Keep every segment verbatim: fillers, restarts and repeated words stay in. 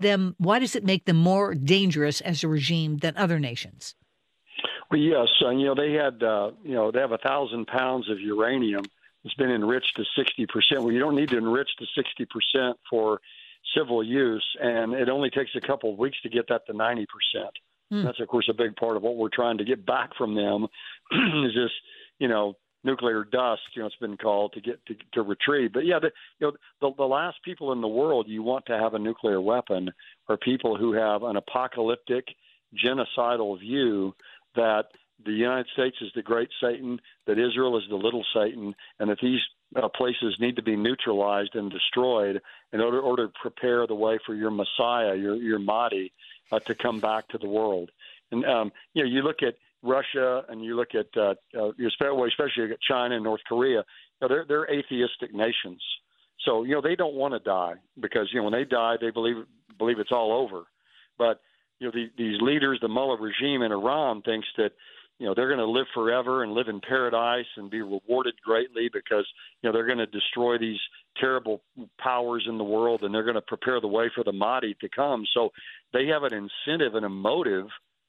them, why does it make them more dangerous as a regime than other nations? Well, yes, uh, you know, they had, uh, you know, they have a thousand pounds of uranium. It's been enriched to sixty percent. Well, you don't need to enrich to sixty percent for civil use, and it only takes a couple of weeks to get that to ninety percent. Mm. That's, of course, a big part of what we're trying to get back from them is this, you know, nuclear dust, you know, it's been called to get to, to retrieve. But yeah, the, you know, the, the last people in the world you want to have a nuclear weapon are people who have an apocalyptic, genocidal view that the United States is the great Satan, that Israel is the little Satan, and that these uh, places need to be neutralized and destroyed in order, order to prepare the way for your Messiah, your your Mahdi, uh, to come back to the world. And um, you know, you look at Russia and you look at uh, uh, especially at China and North Korea. You know, they're they're atheistic nations, so you know they don't want to die because you know when they die they believe believe it's all over. But you know the, these leaders, the Mullah regime in Iran thinks that you know they're going to live forever and live in paradise and be rewarded greatly because you know they're going to destroy these terrible powers in the world and they're going to prepare the way for the Mahdi to come. So they have an incentive and a motive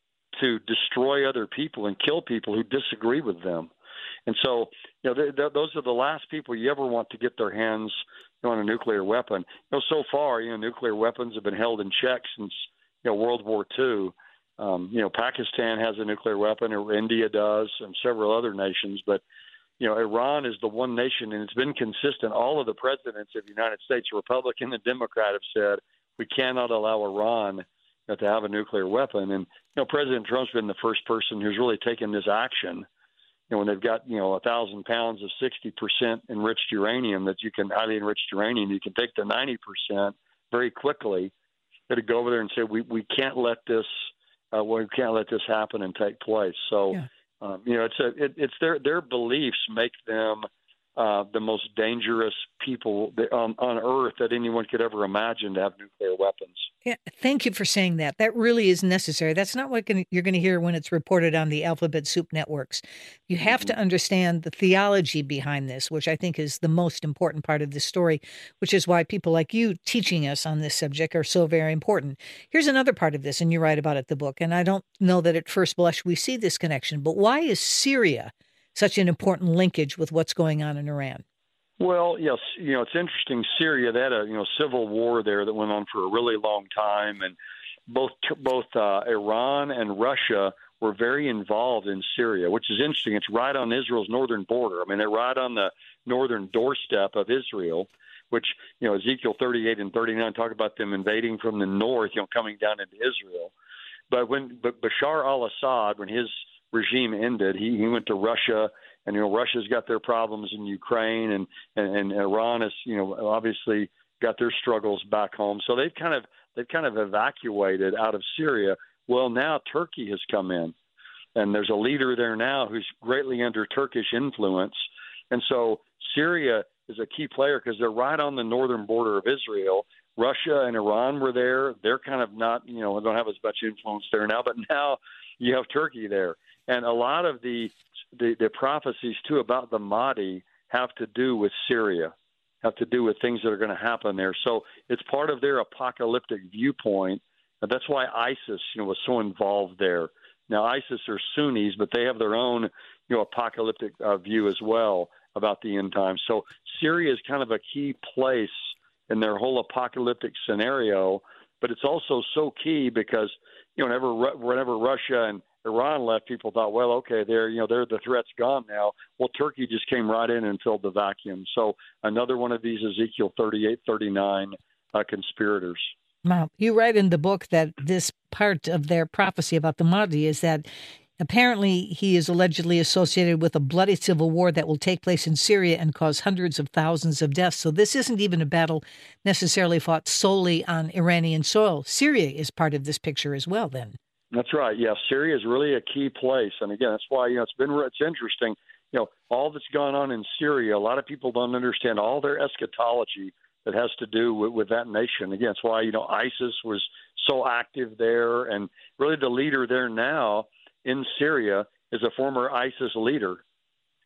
to destroy other people and kill people who disagree with them. And so, you know, they, they, those are the last people you ever want to get their hands on a nuclear weapon. You know, so far, you know, nuclear weapons have been held in check since, you know, World War Two. Um, you know, Pakistan has a nuclear weapon, or India does, and several other nations. But, you know, Iran is the one nation, and it's been consistent. All of the presidents of the United States, Republican and Democrat, have said we cannot allow Iran to have a nuclear weapon. And, you know, President Trump's been the first person who's really taken this action. You know, when they've got, you know, a thousand pounds of sixty percent enriched uranium that you can, highly enriched uranium, you can take to ninety percent very quickly. Got to go over there and say, we, we can't let this, uh, we can't let this happen and take place. So, yeah. um, you know, it's a, it, it's their, their beliefs make them Uh, the most dangerous people that, um, on Earth that anyone could ever imagine to have nuclear weapons. Yeah, thank you for saying that. That really is necessary. That's not what you're going to hear when it's reported on the Alphabet Soup networks. You have mm-hmm. to understand the theology behind this, which I think is the most important part of this story, which is why people like you teaching us on this subject are so very important. Here's another part of this, and you write about it in the book, and I don't know that at first blush we see this connection, but why is Syria such an important linkage with what's going on in Iran? Well, yes, you know, it's interesting. Syria, they had a you know civil war there that went on for a really long time, and both both uh, Iran and Russia were very involved in Syria, which is interesting. It's right on Israel's northern border. I mean, they're right on the northern doorstep of Israel, which you know Ezekiel thirty-eight and thirty-nine talk about them invading from the north, you know, coming down into Israel. But when but Bashar al-Assad, when his regime ended, he, he went to Russia, and you know Russia's got their problems in Ukraine, and, and and Iran has you know obviously got their struggles back home. So they've kind of they've kind of evacuated out of Syria. Well, now Turkey has come in, and there's a leader there now who's greatly under Turkish influence, and so Syria is a key player because they're right on the northern border of Israel. Russia and Iran were there. They're kind of not, you know, don't have as much influence there now, but now you have Turkey there. And a lot of the, the the prophecies, too, about the Mahdi have to do with Syria, have to do with things that are going to happen there. So it's part of their apocalyptic viewpoint. And that's why ISIS, you know, was so involved there. Now, ISIS are Sunnis, but they have their own, you know, apocalyptic uh, view as well about the end times. So Syria is kind of a key place in their whole apocalyptic scenario. But it's also so key because, you know, whenever whenever Russia and Iran left, people thought, well, okay, they're, you know, they're the threat's gone now. Well, Turkey just came right in and filled the vacuum. So another one of these Ezekiel thirty-eight, thirty-nine uh, conspirators. Wow. You write in the book that this part of their prophecy about the Mahdi is that apparently he is allegedly associated with a bloody civil war that will take place in Syria and cause hundreds of thousands of deaths. So this isn't even a battle necessarily fought solely on Iranian soil. Syria is part of this picture as well, then. That's right. Yeah, Syria is really a key place, and again, that's why you know it's been it's interesting. You know, all that's gone on in Syria. A lot of people don't understand all their eschatology that has to do with, with that nation. Again, that's why you know ISIS was so active there, and really the leader there now in Syria is a former ISIS leader.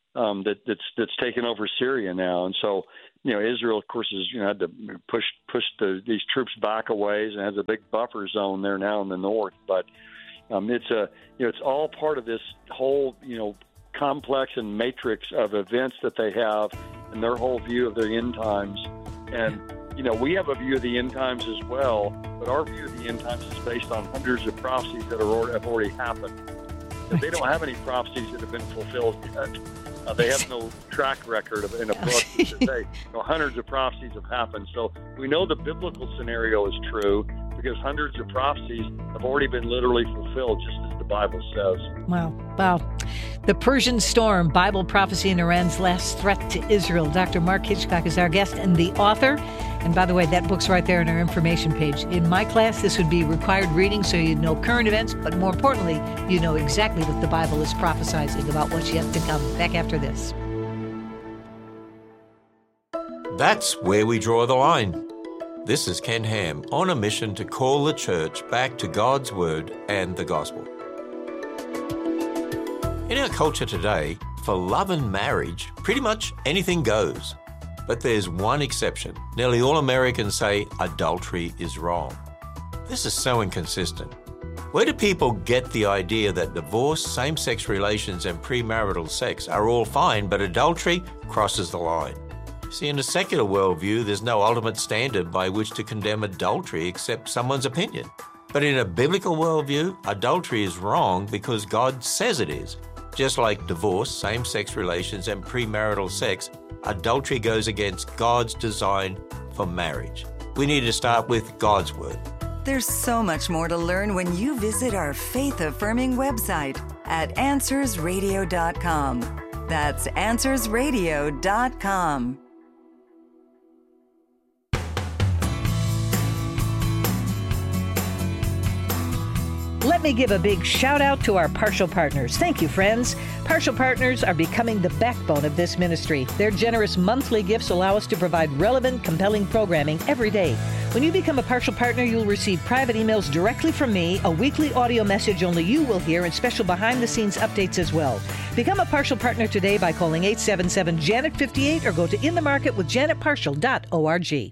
um, that, that's that's taken over Syria now. And so, you know, Israel, of course, has you know had to push push the, these troops back a ways and has a big buffer zone there now in the north. But um, it's a you know it's all part of this whole you know complex and matrix of events that they have and their whole view of the end times. And you know, we have a view of the end times as well, but our view of the end times is based on hundreds of prophecies that are, have already happened. But they don't have any prophecies that have been fulfilled yet. Uh, they have no track record of, in a book that says, hey, you know, hundreds of prophecies have happened. So we know the biblical scenario is true because hundreds of prophecies have already been literally fulfilled, just as the Bible says. Wow. Wow. The Persian Storm, Bible Prophecy and Iran's Last Threat to Israel. Doctor Mark Hitchcock is our guest and the author. And by the way, that book's right there on our information page. In my class, this would be required reading so you know current events, but more importantly, you know exactly what the Bible is prophesizing about what's yet to come. Back after this. That's where we draw the line. This is Ken Ham on a mission to call the church back to God's Word and the Gospel. In our culture today, for love and marriage, pretty much anything goes. But there's one exception. Nearly all Americans say adultery is wrong. This is so inconsistent. Where do people get the idea that divorce, same-sex relations, and premarital sex are all fine, but adultery crosses the line? See, in a secular worldview, there's no ultimate standard by which to condemn adultery except someone's opinion. But in a biblical worldview, adultery is wrong because God says it is. Just like divorce, same-sex relations, and premarital sex, adultery goes against God's design for marriage. We need to start with God's Word. There's so much more to learn when you visit our faith-affirming website at answers radio dot com. That's answers radio dot com. Let me give a big shout out to our Partial Partners. Thank you, friends. Partial Partners are becoming the backbone of this ministry. Their generous monthly gifts allow us to provide relevant, compelling programming every day. When you become a Partial Partner, you'll receive private emails directly from me, a weekly audio message only you will hear, and special behind-the-scenes updates as well. Become a Partial Partner today by calling eight seven seven, Janet fifty-eight or go to in the market with janet partial dot org.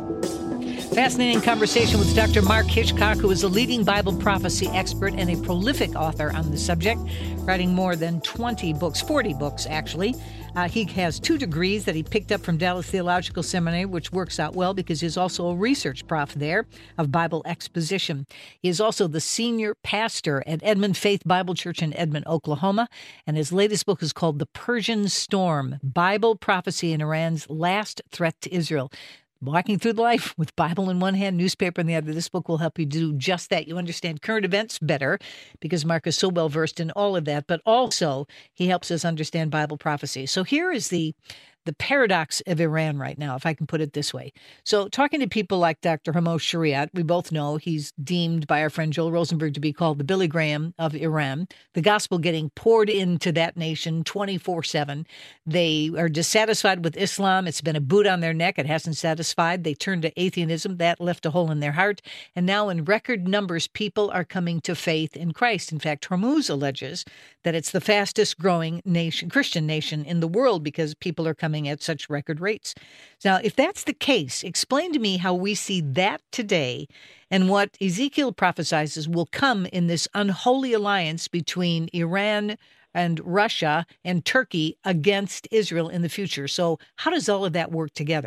Fascinating conversation with Doctor Mark Hitchcock, who is a leading Bible prophecy expert and a prolific author on the subject, writing more than twenty books, forty books actually. Uh, he has two degrees that he picked up from Dallas Theological Seminary, which works out well because he's also a research prof there of Bible exposition. He is also the senior pastor at Edmond Faith Bible Church in Edmond, Oklahoma, and his latest book is called The Persian Storm, Bible Prophecy and Iran's Last Threat to Israel. Walking through life with Bible in one hand, newspaper in the other. This book will help you do just that. You understand current events better because Mark is so well versed in all of that, but also he helps us understand Bible prophecy. So here is the the paradox of Iran right now, if I can put it this way. So talking to people like Doctor Hamo Shariat, we both know he's deemed by our friend Joel Rosenberg to be called the Billy Graham of Iran, the gospel getting poured into that nation twenty-four seven. They are dissatisfied with Islam. It's been a boot on their neck. It hasn't satisfied. They turned to atheism. That left a hole in their heart. And now in record numbers, people are coming to faith in Christ. In fact, Hormuz alleges that it's the fastest growing nation, Christian nation in the world because people are coming at such record rates. Now, if that's the case, explain to me how we see that today and what Ezekiel prophesies will come in this unholy alliance between Iran and Russia and Turkey against Israel in the future. So how does all of that work together?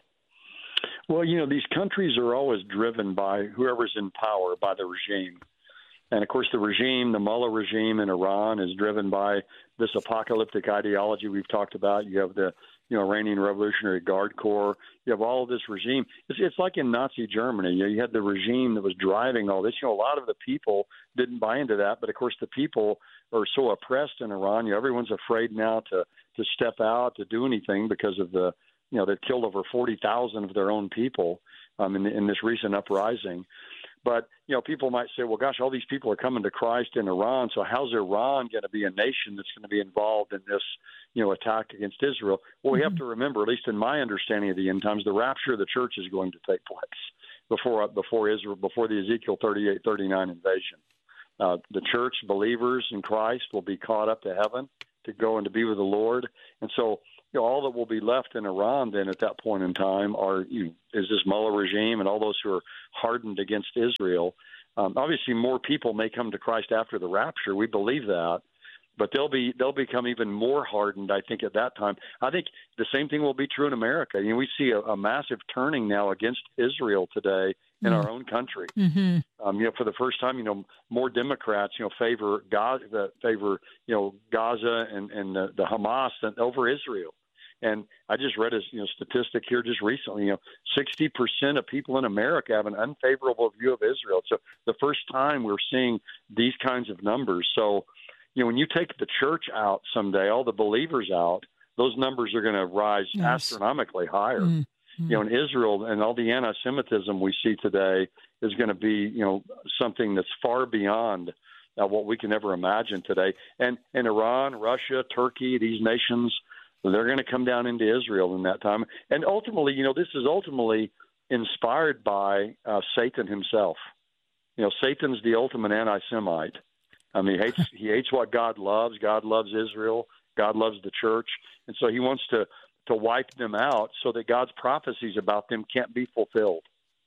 Well, you know, these countries are always driven by whoever's in power, by the regime. And, of course, the regime, the Mullah regime in Iran, is driven by this apocalyptic ideology we've talked about. You have the, you know, Iranian Revolutionary Guard Corps. You have all of this regime. It's, it's like in Nazi Germany. You know, you had the regime that was driving all this. You know, a lot of the people didn't buy into that. But, of course, the people are so oppressed in Iran. You know, everyone's afraid now to, to step out, to do anything because of the, you know, they've killed over forty thousand of their own people um, in, in this recent uprising. But, you know, people might say, well, gosh, all these people are coming to Christ in Iran, so how's Iran going to be a nation that's going to be involved in this, you know, attack against Israel? Well, we mm-hmm. have to remember, at least in my understanding of the end times, the rapture of the church is going to take place before before Israel, before the Ezekiel thirty-eight thirty-nine invasion. Uh, the church, believers in Christ, will be caught up to heaven, to go and to be with the Lord. And so, you know, all that will be left in Iran then at that point in time are, you know, is this Mullah regime and all those who are hardened against Israel. Um, obviously, more people may come to Christ after the rapture. We believe that. But they'll be they'll become even more hardened, I think, at that time. I think the same thing will be true in America. You know, we see a, a massive turning now against Israel today in mm. our own country. Mm-hmm. Um, you know, for the first time, you know, more Democrats, you know, favor Gaza, favor you know Gaza and and the, the Hamas over Israel. And I just read a you know statistic here just recently. You know, sixty percent of people in America have an unfavorable view of Israel. So the first time we're seeing these kinds of numbers. So. You know, when you take the church out someday, all the believers out, those numbers are going to rise yes. astronomically higher. Mm-hmm. You know, in Israel and all the anti-Semitism we see today is going to be, you know, something that's far beyond uh, what we can ever imagine today. And and Iran, Russia, Turkey, these nations, they're going to come down into Israel in that time. And ultimately, you know, this is ultimately inspired by uh, Satan himself. You know, Satan's the ultimate anti-Semite. I mean, he hates, he hates what God loves. God loves Israel. God loves the church. And so he wants to, to wipe them out so that God's prophecies about them can't be fulfilled.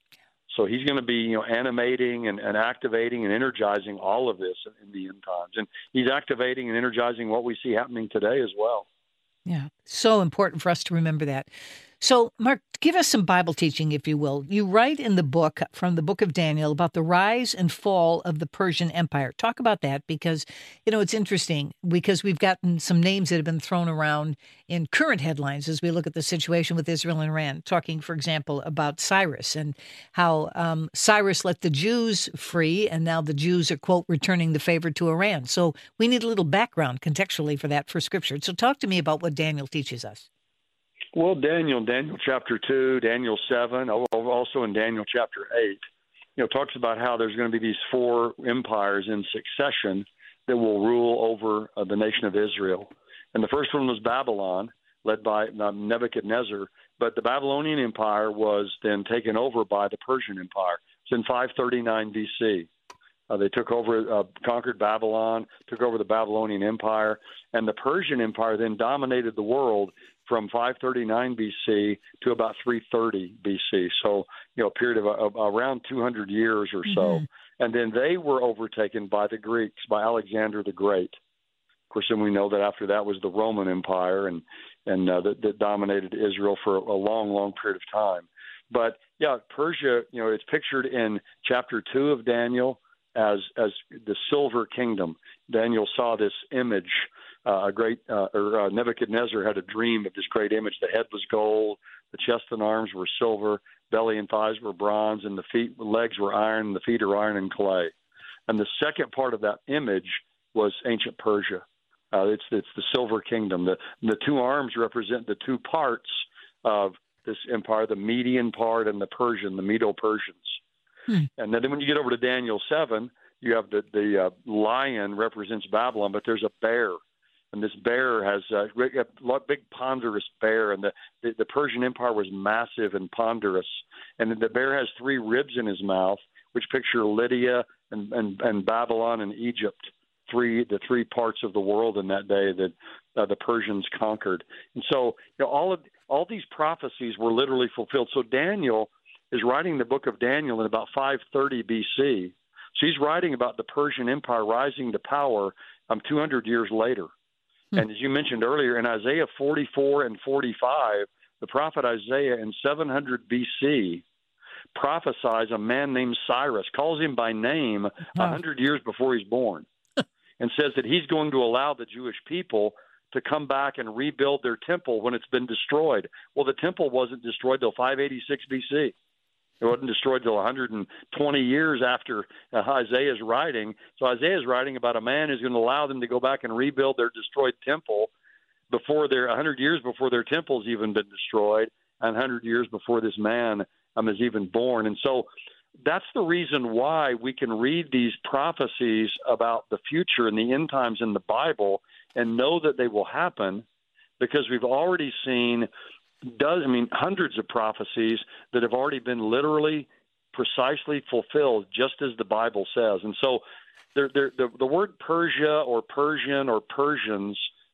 So he's going to be, you know, animating and, and activating and energizing all of this in the end times. And he's activating and energizing what we see happening today as well. Yeah, so important for us to remember that. So, Mark, give us some Bible teaching, if you will. You write in the book, from the book of Daniel, about the rise and fall of the Persian Empire. Talk about that because, you know, it's interesting because we've gotten some names that have been thrown around in current headlines as we look at the situation with Israel and Iran, talking, for example, about Cyrus and how um, Cyrus let the Jews free, and now the Jews are, quote, returning the favor to Iran. So we need a little background contextually for that for Scripture. So talk to me about what Daniel teaches us. Well, Daniel, Daniel chapter two, Daniel seven, also in Daniel chapter eight, you know, talks about how there's going to be these four empires in succession that will rule over uh, the nation of Israel. And the first one was Babylon, led by uh, Nebuchadnezzar. But the Babylonian Empire was then taken over by the Persian Empire. It's in five thirty-nine B C. Uh, they took over, uh, conquered Babylon, took over the Babylonian Empire, and the Persian Empire then dominated the world from five thirty-nine B C to about three thirty B C. So, you know, a period of, of around two hundred years or so. Mm-hmm. And then they were overtaken by the Greeks, by Alexander the Great. Of course, then we know that after that was the Roman Empire, and, and uh, that, that dominated Israel for a long, long period of time. But, yeah, Persia, you know, it's pictured in chapter two of Daniel as as the silver kingdom. Daniel saw this image. Uh, a great, uh, or uh, Nebuchadnezzar had a dream of this great image. The head was gold, the chest and arms were silver, belly and thighs were bronze, and the feet, legs were iron, and the feet are iron and clay. And the second part of that image was ancient Persia. Uh, it's it's the silver kingdom. The the two arms represent the two parts of this empire: the Median part and the Persian, the Medo-Persians. Hmm. And then when you get over to Daniel seven, you have the the uh, lion represents Babylon, but there's a bear. And this bear has a big ponderous bear, and the, the, the Persian Empire was massive and ponderous. And the bear has three ribs in his mouth, which picture Lydia and, and, and Babylon and Egypt, three the three parts of the world in that day that uh, the Persians conquered. And so, you know, all of all these prophecies were literally fulfilled. So Daniel is writing the book of Daniel in about five thirty B C. So he's writing about the Persian Empire rising to power um, two hundred years later. And as you mentioned earlier, in Isaiah forty-four and forty-five, the prophet Isaiah in seven hundred B C prophesies a man named Cyrus, calls him by name one hundred years before he's born, and says that he's going to allow the Jewish people to come back and rebuild their temple when it's been destroyed. Well, the temple wasn't destroyed till five eighty-six B C. It wasn't destroyed till one hundred twenty years after uh, Isaiah's writing. So Isaiah's writing about a man who's going to allow them to go back and rebuild their destroyed temple before their one hundred years before their temple's even been destroyed, and one hundred years before this man um, is even born. And so that's the reason why we can read these prophecies about the future and the end times in the Bible and know that they will happen, because we've already seen Does I mean hundreds of prophecies that have already been literally precisely fulfilled, just as the Bible says. And so, they're, they're, the the word Persia or Persian or Persians,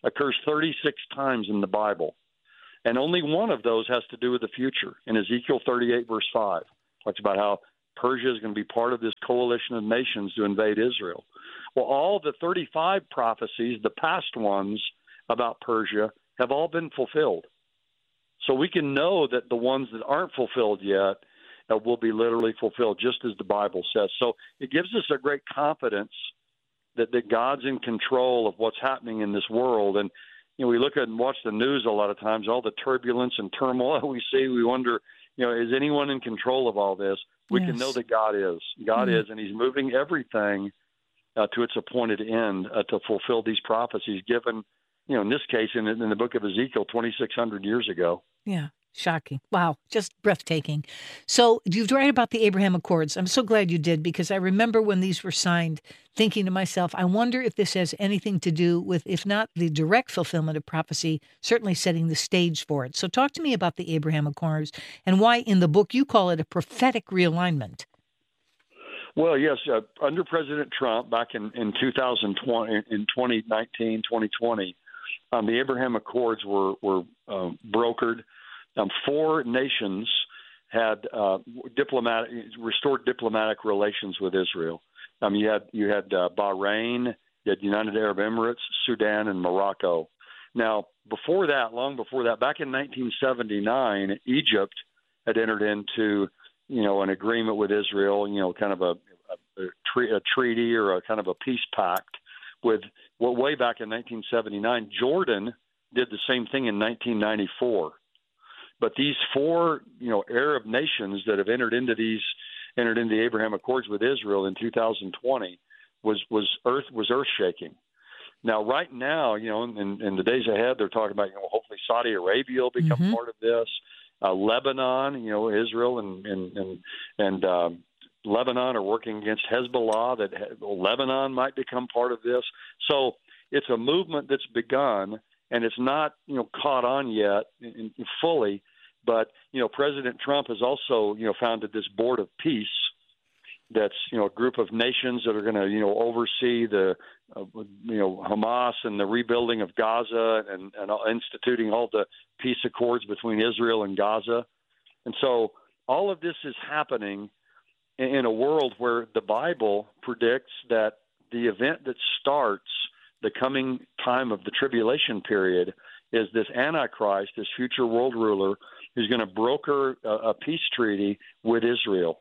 occurs thirty-six times in the Bible. And only one of those has to do with the future. In Ezekiel thirty-eight, verse five, talks about how Persia is going to be part of this coalition of nations to invade Israel. Well, all the thirty-five prophecies, the past ones about Persia, have all been fulfilled. So we can know that the ones that aren't fulfilled yet uh, will be literally fulfilled, just as the Bible says. So it gives us a great confidence that, that God's in control of what's happening in this world. And you know, we look at and watch the news a lot of times, all the turbulence and turmoil we see. We wonder, you know, is anyone in control of all this? We yes. can know that God is. God mm-hmm. is, and he's moving everything uh, to its appointed end uh, to fulfill these prophecies given, you know, in this case, in, in the book of Ezekiel twenty-six hundred years ago. Yeah. Shocking. Wow. Just breathtaking. So you write about the Abraham Accords. I'm so glad you did, because I remember when these were signed thinking to myself, I wonder if this has anything to do with, if not the direct fulfillment of prophecy, certainly setting the stage for it. So talk to me about the Abraham Accords and why in the book you call it a prophetic realignment. Well, yes, uh, under President Trump back in, in two thousand twenty, in twenty nineteen, twenty twenty, um, the Abraham Accords were, were uh, brokered. Um, four nations had uh, diplomatic restored diplomatic relations with Israel. Um, you had you had uh, Bahrain, you had United Arab Emirates, Sudan, and Morocco. Now, before that, long before that, back in nineteen seventy-nine, Egypt had entered into you know an agreement with Israel, you know, kind of a, a, a, tre- a treaty or a kind of a peace pact with. Well, way back in nineteen seventy-nine, Jordan did the same thing in nineteen ninety-four. But these four, you know, Arab nations that have entered into these, entered into the Abraham Accords with Israel in two thousand twenty, was was earth was earth shaking. Now, right now, you know, in, in the days ahead, they're talking about, you know, hopefully Saudi Arabia will become mm-hmm. part of this. Uh, Lebanon, you know, Israel and and and, and um, Lebanon are working against Hezbollah. That Lebanon might become part of this. So it's a movement that's begun. And it's not, you know, caught on yet in, in fully, but you know, President Trump has also, you know, founded this Board of Peace. That's, you know, a group of nations that are going to, you know, oversee the, uh, you know, Hamas and the rebuilding of Gaza and, and instituting all the peace accords between Israel and Gaza. And so all of this is happening in, in a world where the Bible predicts that the event that starts the coming time of the tribulation period is this Antichrist, this future world ruler, who's going to broker a, a peace treaty with Israel.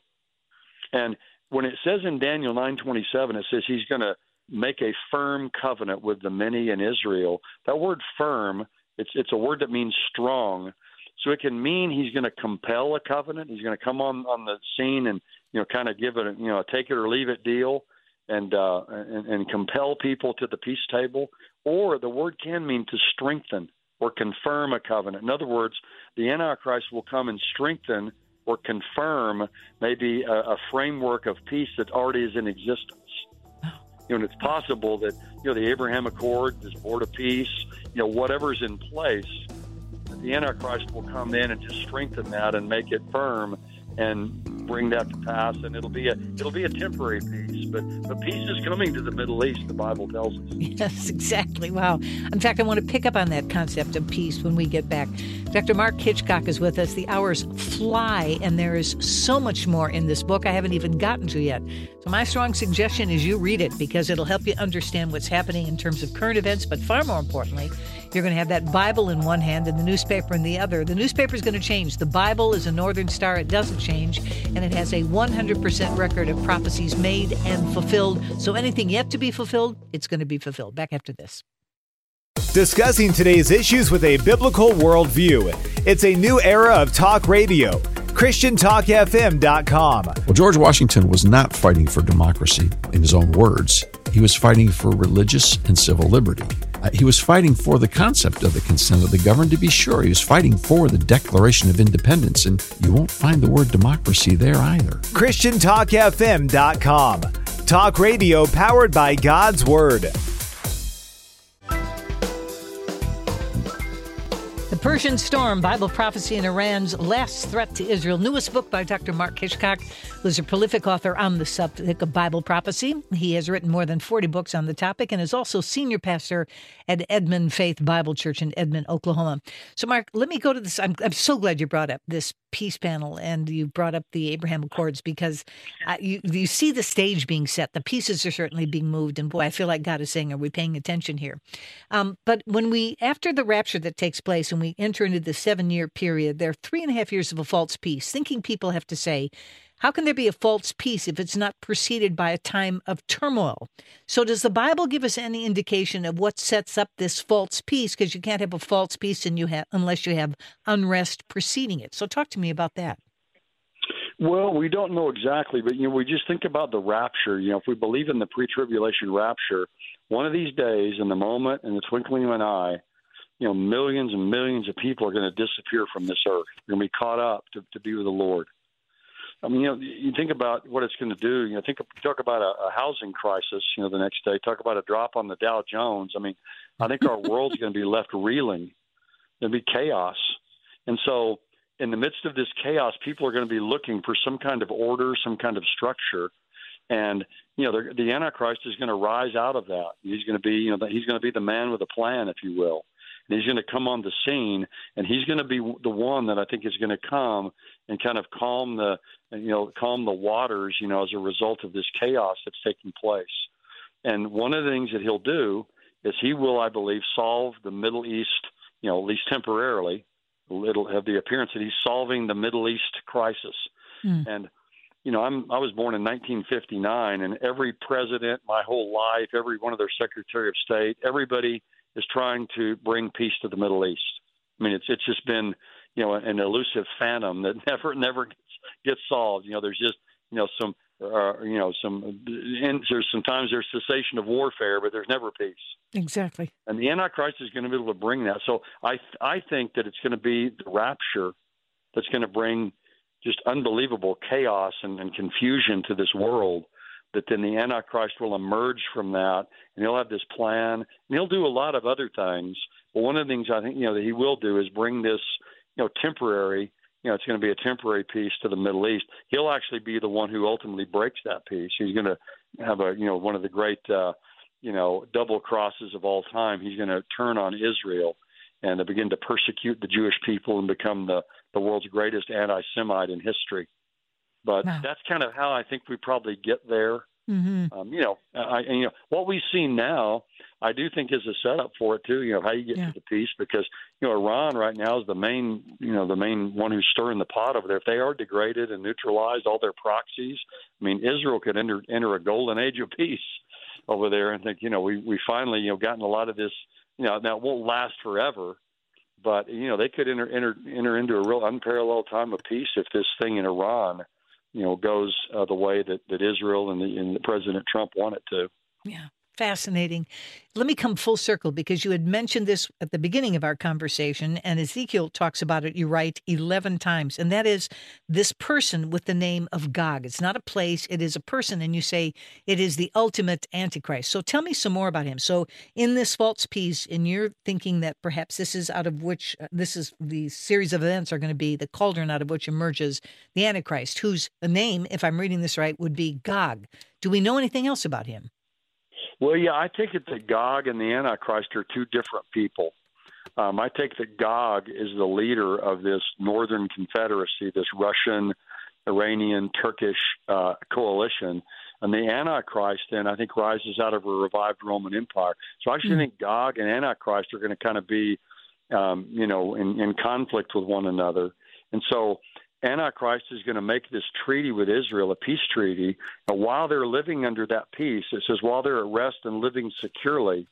And when it says in Daniel nine twenty-seven, it says he's going to make a firm covenant with the many in Israel. That word firm, it's it's a word that means strong. So it can mean he's going to compel a covenant. He's going to come on, on the scene and, you know, kind of give it a, you know, a take it or leave it deal. And, uh, and and compel people to the peace table, or the word can mean to strengthen or confirm a covenant. In other words, the Antichrist will come and strengthen or confirm maybe a, a framework of peace that already is in existence. You know, and it's possible that, you know, the Abraham Accord, this Board of Peace, you know, whatever's in place, the Antichrist will come in and just strengthen that and make it firm and bring that to pass, and it'll be a it'll be a temporary peace, but but peace is coming to the Middle East, the Bible tells us. Yes, exactly. Wow. In fact, I want to pick up on that concept of peace when we get back. Doctor Mark Hitchcock is with us. The hours fly, and there is so much more in this book I haven't even gotten to yet. So my strong suggestion is you read it, because it'll help you understand what's happening in terms of current events, but far more importantly, you're going to have that Bible in one hand and the newspaper in the other. The newspaper is going to change. The Bible is a Northern Star. It doesn't change, and it has a one hundred percent record of prophecies made and fulfilled. So anything yet to be fulfilled, it's going to be fulfilled. Back after this. Discussing today's issues with a biblical worldview. It's a new era of talk radio. Christian Talk F M dot com. Well, George Washington was not fighting for democracy, in his own words. He was fighting for religious and civil liberty. Uh, he was fighting for the concept of the consent of the governed, to be sure. He was fighting for the Declaration of Independence, and you won't find the word democracy there either. Christian Talk F M dot com. Talk radio powered by God's Word. The Persian Storm, Bible Prophecy and Iran's Last Threat to Israel. Newest book by Doctor Mark Hitchcock, who's a prolific author on the subject of Bible prophecy. He has written more than forty books on the topic and is also senior pastor at Edmond Faith Bible Church in Edmond, Oklahoma. So, Mark, let me go to this. I'm, I'm so glad you brought up this peace panel and you brought up the Abraham Accords because uh, you, you see the stage being set. The pieces are certainly being moved. And boy, I feel like God is saying, are we paying attention here? Um, but when we, after the rapture that takes place and we enter into the seven-year period, there are three and a half years of a false peace. Thinking people have to say, how can there be a false peace if it's not preceded by a time of turmoil? So does the Bible give us any indication of what sets up this false peace? Because you can't have a false peace and you have, unless you have unrest preceding it. So talk to me about that. Well, we don't know exactly, but you know, we just think about the rapture. You know, if we believe in the pre-tribulation rapture, one of these days, in the moment, in the twinkling of an eye, you know, millions and millions of people are going to disappear from this earth. They're going to be caught up to, to be with the Lord. I mean, you know, you think about what it's going to do. You know, think talk about a, a housing crisis. You know, the next day, talk about a drop on the Dow Jones. I mean, I think our world's going to be left reeling. There'll be chaos, and so in the midst of this chaos, people are going to be looking for some kind of order, some kind of structure, and you know, the, the Antichrist is going to rise out of that. He's going to be, you know, he's going to be the man with a plan, if you will. And he's going to come on the scene, and he's going to be the one that I think is going to come and kind of calm the, you know, calm the waters, you know, as a result of this chaos that's taking place. And one of the things that he'll do is he will, I believe, solve the Middle East, you know, at least temporarily. It'll have the appearance that he's solving the Middle East crisis. Mm. And, you know, I'm I was born in nineteen fifty-nine, and every president, my whole life, every one of their Secretary of State, everybody is trying to bring peace to the Middle East. I mean, it's it's just been, you know, an elusive phantom that never never gets, gets solved. You know, there's just, you know, some, uh, you know, some, and there's sometimes there's cessation of warfare, but there's never peace. Exactly. And the Antichrist is going to be able to bring that. So I I think that it's going to be the rapture that's going to bring just unbelievable chaos and, and confusion to this world. That then the Antichrist will emerge from that, and he'll have this plan, and he'll do a lot of other things. But one of the things I think, you know, that he will do is bring this, you know, temporary, you know, it's going to be a temporary peace to the Middle East. He'll actually be the one who ultimately breaks that peace. He's going to have a, you know, one of the great, uh, you know, double crosses of all time. He's going to turn on Israel and to begin to persecute the Jewish people and become the, the world's greatest anti-Semite in history. But wow. That's kind of how I think we probably get there. Mm-hmm. Um, you know, I, and, you know, what we see now, I do think is a setup for it too. You know, how you get yeah. to the peace, because you know Iran right now is the main, you know, the main one who's stirring the pot over there. If they are degraded and neutralized, all their proxies, I mean, Israel could enter enter a golden age of peace over there, and think, you know, we we finally, you know, gotten a lot of this. You know, now it won't last forever, but you know, they could enter enter enter into a real unparalleled time of peace if this thing in Iran, you know, goes uh, the way that, that Israel and, the, and President Trump want it to. Yeah, fascinating. Let me come full circle, because you had mentioned this at the beginning of our conversation, and Ezekiel talks about it, you write, eleven times, and that is this person with the name of Gog. It's not a place, it is a person, and you say it is the ultimate Antichrist. So tell me some more about him. So in this false peace, and you're thinking that perhaps this is out of which, uh, this is the series of events are going to be the cauldron out of which emerges the Antichrist, whose name, if I'm reading this right, would be Gog. Do we know anything else about him? Well, yeah, I take it that Gog and the Antichrist are two different people. Um, I take that Gog is the leader of this Northern Confederacy, this Russian, Iranian, Turkish uh, coalition. And the Antichrist then, I think, rises out of a revived Roman Empire. So I actually mm-hmm. think Gog and Antichrist are going to kind of be, um, you know, in, in conflict with one another. And so Antichrist is going to make this treaty with Israel, a peace treaty, and while they're living under that peace, it says while they're at rest and living securely,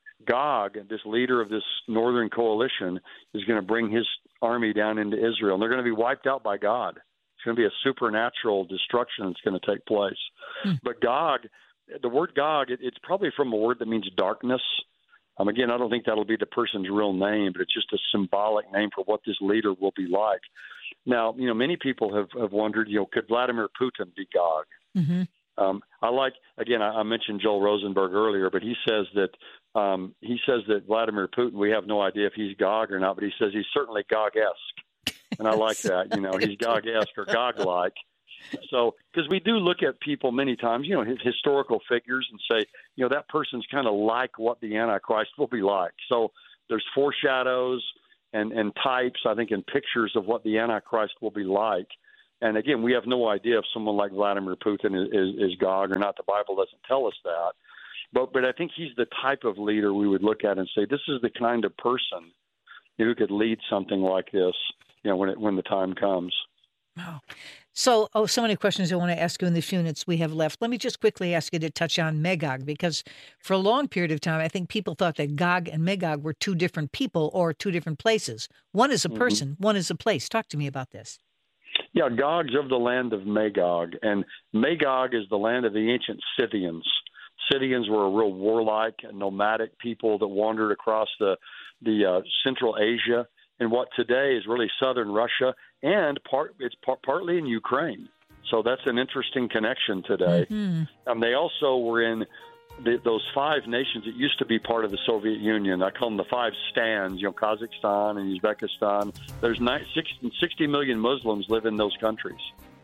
Gog, this leader of this northern coalition, is going to bring his army down into Israel, and they're going to be wiped out by God. It's going to be a supernatural destruction that's going to take place. Hmm. But Gog, the word Gog, it, it's probably from a word that means darkness. Um, again, I don't think that'll be the person's real name, but it's just a symbolic name for what this leader will be like. Now, you know, many people have, have wondered, you know, could Vladimir Putin be Gog? Mm-hmm. Um, I like, again, I, I mentioned Joel Rosenberg earlier, but he says that um, he says that Vladimir Putin, we have no idea if he's Gog or not, but he says he's certainly Gog-esque. And I like that. You know, he's Gog-esque or Gog-like. So, because we do look at people many times, you know, his historical figures and say, you know, that person's kind of like what the Antichrist will be like. So there's foreshadows and, and types, I think, and pictures of what the Antichrist will be like. And again, we have no idea if someone like Vladimir Putin is, is, is Gog or not. The Bible doesn't tell us that. But but I think he's the type of leader we would look at and say, this is the kind of person who could lead something like this, you know, when it, when the time comes. Oh. So, oh, so many questions I want to ask you in the few minutes we have left. Let me just quickly ask you to touch on Magog, because for a long period of time, I think people thought that Gog and Magog were two different people or two different places. One is a person, mm-hmm. one is a place. Talk to me about this. Yeah, Gog's of the land of Magog, and Magog is the land of the ancient Scythians. Scythians were a real warlike, nomadic people that wandered across the the uh, Central Asia and what today is really southern Russia, and part it's par- partly in Ukraine. So that's an interesting connection today. Mm-hmm. Um, they also were in the, those five nations that used to be part of the Soviet Union. I call them the five stands, you know, Kazakhstan and Uzbekistan. There's nine, six, sixty million Muslims live in those countries.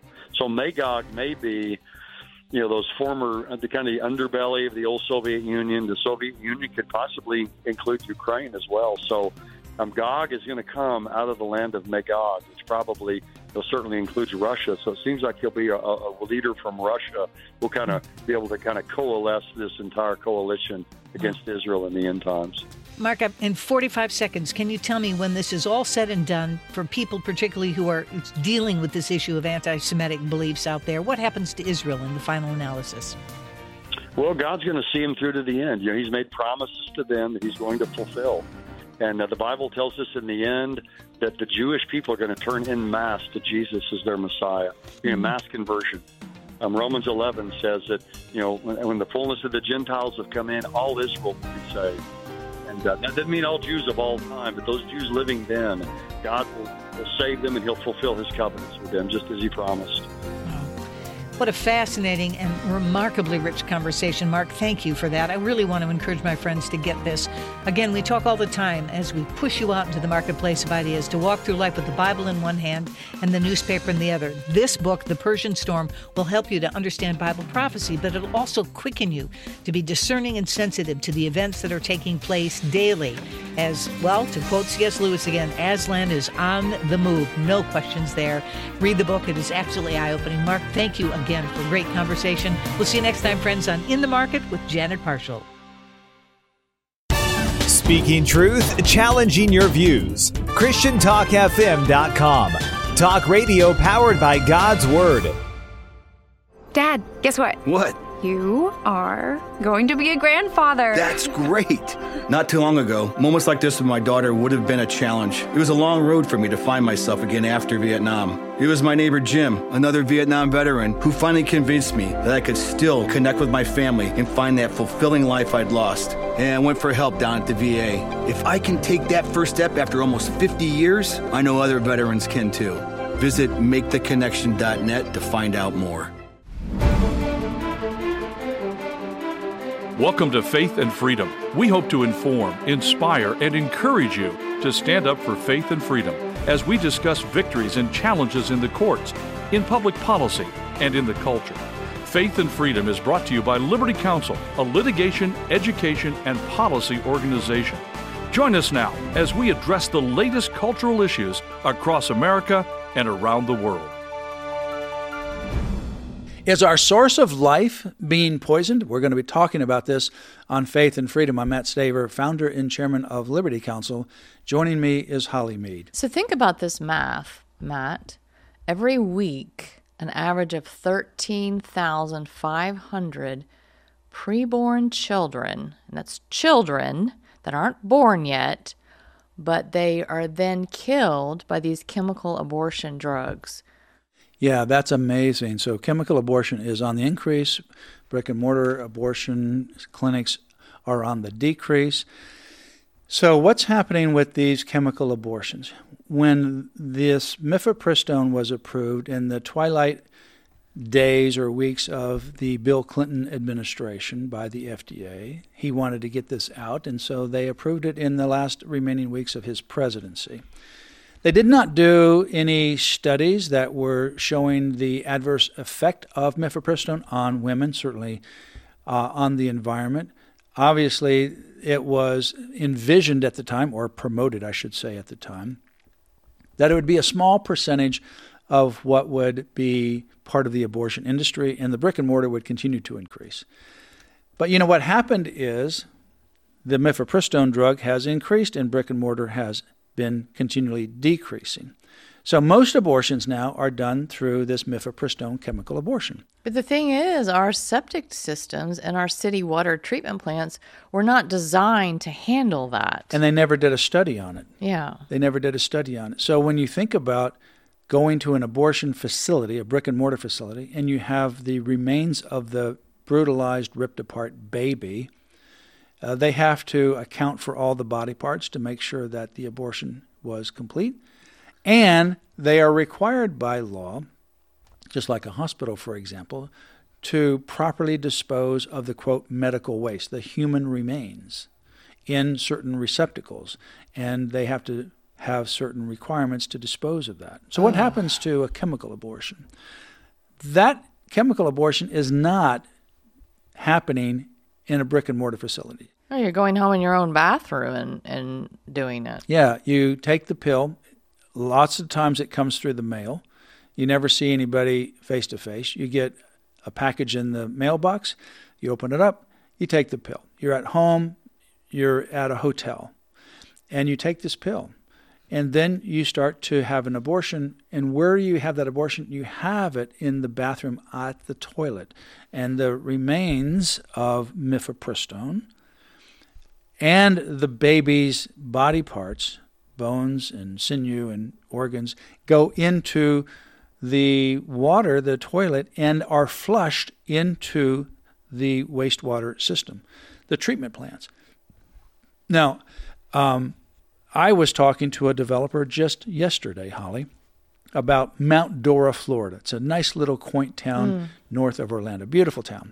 So Magog may be, you know, those former, the kind of the underbelly of the old Soviet Union. The Soviet Union could possibly include Ukraine as well. So um, Gog is going to come out of the land of Magog, which probably will certainly includes Russia. So it seems like he'll be a, a leader from Russia who'll kind of be able to kind of coalesce this entire coalition against Israel in the end times. Mark, in forty-five seconds, can you tell me, when this is all said and done, for people particularly who are dealing with this issue of anti-Semitic beliefs out there, what happens to Israel in the final analysis? Well, God's going to see him through to the end. You know, he's made promises to them that he's going to fulfill. And uh, the Bible tells us in the end that the Jewish people are going to turn en masse to Jesus as their Messiah, you know, mass conversion. Um, Romans eleven says that, you know, when, when the fullness of the Gentiles have come in, all Israel will be saved. And uh, that doesn't mean all Jews of all time, but those Jews living then, God will, will save them and he'll fulfill his covenants with them, just as he promised. What a fascinating and remarkably rich conversation, Mark. Thank you for that. I really want to encourage my friends to get this. Again, we talk all the time as we push you out into the marketplace of ideas to walk through life with the Bible in one hand and the newspaper in the other. This book, The Persian Storm, will help you to understand Bible prophecy, but it'll also quicken you to be discerning and sensitive to the events that are taking place daily. As, well, to quote C S Lewis again, Aslan is on the move. No questions there. Read the book. It is absolutely eye-opening. Mark, thank you again for a great conversation. We'll see you next time, friends, on In the Market with Janet Parshall. Speaking truth, challenging your views. Christian Talk F M dot com. Talk radio powered by God's Word. Dad, guess what? What? You are going to be a grandfather. That's great. Not too long ago, moments like this with my daughter would have been a challenge. It was a long road for me to find myself again after Vietnam. It was my neighbor Jim, another Vietnam veteran, who finally convinced me that I could still connect with my family and find that fulfilling life I'd lost. And I went for help down at the V A. If I can take that first step after almost fifty years, I know other veterans can too. Visit make the connection dot net to find out more. Welcome to Faith and Freedom. We hope to inform, inspire, and encourage you to stand up for faith and freedom as we discuss victories and challenges in the courts, in public policy, and in the culture. Faith and Freedom is brought to you by Liberty Counsel, a litigation, education, and policy organization. Join us now as we address the latest cultural issues across America and around the world. Is our source of life being poisoned? We're going to be talking about this on Faith and Freedom. I'm Matt Staver, founder and chairman of Liberty Counsel. Joining me is Holly Mead. So think about this math, Matt. Every week, an average of thirteen thousand five hundred preborn children, and that's children that aren't born yet, but they are then killed by these chemical abortion drugs. Yeah, that's amazing. So chemical abortion is on the increase. Brick and mortar abortion clinics are on the decrease. So what's happening with these chemical abortions? When this mifepristone was approved in the twilight days or weeks of the Bill Clinton administration by the F D A. He wanted to get this out, and so they approved it in the last remaining weeks of his presidency. They did not do any studies that were showing the adverse effect of mifepristone on women, certainly uh, on the environment. Obviously, it was envisioned at the time, or promoted, I should say, at the time, that it would be a small percentage of what would be part of the abortion industry, and the brick and mortar would continue to increase. But you know what happened is the mifepristone drug has increased and brick and mortar has been continually decreasing. So most abortions now are done through this mifepristone chemical abortion. But the thing is, our septic systems and our city water treatment plants were not designed to handle that. And they never did a study on it. Yeah. They never did a study on it. So when you think about going to an abortion facility, a brick and mortar facility, and you have the remains of the brutalized, ripped apart baby, uh, they have to account for all the body parts to make sure that the abortion was complete. And they are required by law, just like a hospital, for example, to properly dispose of the, quote, medical waste, the human remains, in certain receptacles. And they have to have certain requirements to dispose of that. So what oh. happens to a chemical abortion? That chemical abortion is not happening in a brick and mortar facility. Oh, you're going home in your own bathroom and, and doing it. Yeah, you take the pill. Lots of times it comes through the mail. You never see anybody face to face. You get a package in the mailbox. You open it up. You take the pill. You're at home. You're at a hotel. And you take this pill. And then you start to have an abortion. And where you have that abortion, you have it in the bathroom at the toilet. And the remains of mifepristone and the baby's body parts, bones and sinew and organs, go into the water, the toilet, and are flushed into the wastewater system, the treatment plants. Now, um, I was talking to a developer just yesterday, Holly, about Mount Dora, Florida. It's a nice little quaint town mm. north of Orlando. Beautiful town.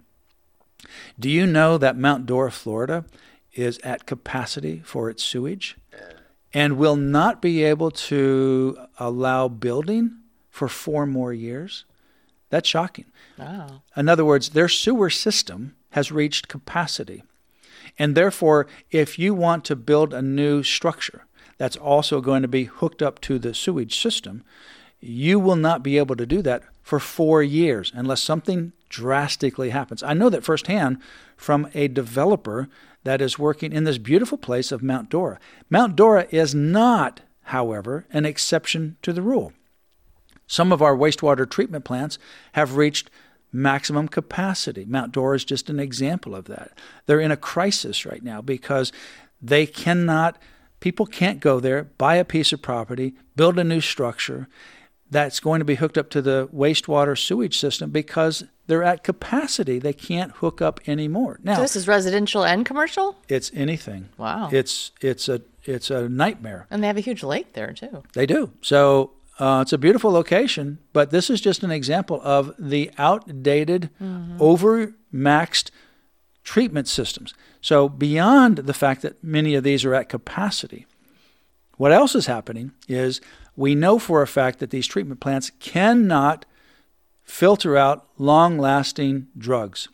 Do you know that Mount Dora, Florida is at capacity for its sewage and will not be able to allow building for four more years? That's shocking. Wow. In other words, their sewer system has reached capacity. And therefore, if you want to build a new structure that's also going to be hooked up to the sewage system, you will not be able to do that for four years unless something drastically happens. I know that firsthand from a developer that is working in this beautiful place of Mount Dora. Mount Dora is not, however, an exception to the rule. Some of our wastewater treatment plants have reached maximum capacity. Mount Dora is just an example of that. They're in a crisis right now because they cannot, people can't go there, buy a piece of property, build a new structure that's going to be hooked up to the wastewater sewage system because they're at capacity. They can't hook up anymore. Now, so this is residential and commercial? It's anything. Wow. It's it's a it's a nightmare. And they have a huge lake there too. They do. So uh, it's a beautiful location, but this is just an example of the outdated, mm-hmm. over-maxed treatment systems. So beyond the fact that many of these are at capacity, what else is happening is we know for a fact that these treatment plants cannot filter out long-lasting drugs.